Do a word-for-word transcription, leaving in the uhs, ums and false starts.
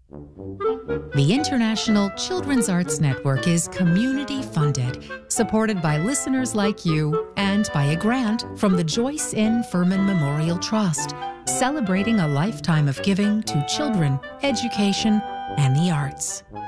The International Children's Arts Network is community funded, supported by listeners like you, and by a grant from the Joyce N. Furman Memorial Trust, celebrating a lifetime of giving to children, education, and the arts.